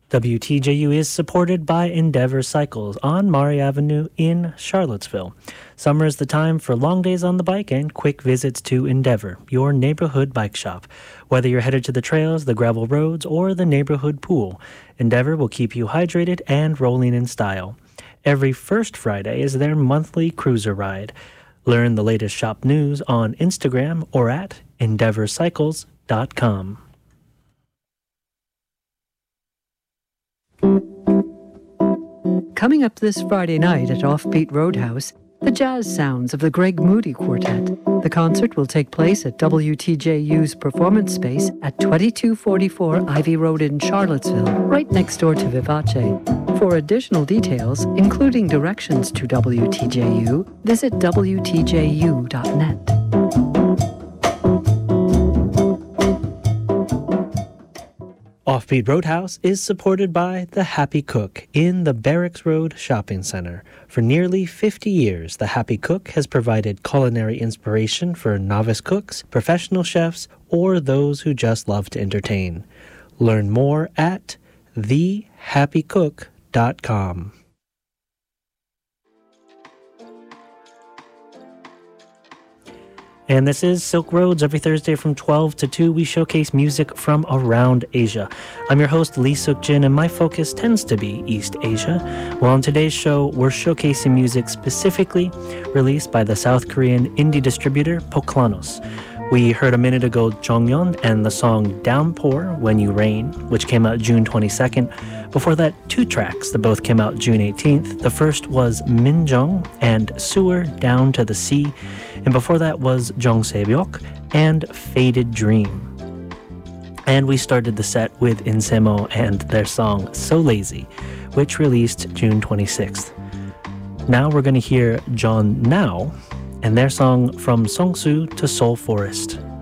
WTJU is supported by Endeavor Cycles on Maury Avenue in Charlottesville. Summer is the time for long days on the bike and quick visits to Endeavor, your neighborhood bike shop. Whether you're headed to the trails, the gravel roads, or the neighborhood pool, Endeavor will keep you hydrated and rolling in style. Every first Friday is their monthly cruiser ride. Learn the latest shop news on Instagram or at EndeavorCycles.com. Coming up this Friday night at Offbeat Roadhouse, the jazz sounds of the Greg Moody Quartet. The concert will take place at WTJU's performance space at 2244 Ivy Road in Charlottesville, right next door to Vivace. For additional details, including directions to WTJU, visit WTJU.net. Offbeat Roadhouse is supported by The Happy Cook in the Barracks Road Shopping Center. For nearly 50 years, The Happy Cook has provided culinary inspiration for novice cooks, professional chefs, or those who just love to entertain. Learn more at thehappycook.com. And this is Silk Roads. Every Thursday from 12 to 2, we showcase music from around Asia. I'm your host, Lee Suk-jin, and my focus tends to be East Asia. Well, on today's show, we're showcasing music specifically released by the South Korean indie distributor Poklanos. We heard a minute ago Jonghyun and the song Downpour When You Rain, which came out June 22nd. Before that, two tracks that both came out June 18th. The first was Minjung and Sewer Down to the Sea. And before that was Jong Se-byok and Faded Dream. And we started the set with Insemo and their song So Lazy, which released June 26th. Now we're going to hear John Now and their song From Songsu to Seoul Forest.